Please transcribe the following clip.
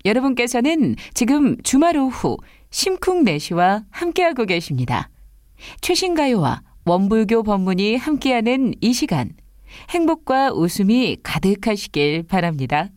여러분께서는 지금 주말 오후 심쿵내시와 함께하고 계십니다. 최신가요와 원불교 법문이 함께하는 이 시간, 행복과 웃음이 가득하시길 바랍니다.